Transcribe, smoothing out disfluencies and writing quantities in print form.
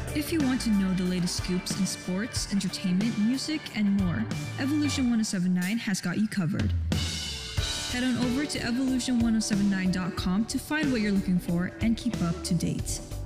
If you want to know the latest scoops in sports, entertainment, music, and more, Evolution 1079 has got you covered. Head on over to evolution1079.com to find what you're looking for and keep up to date.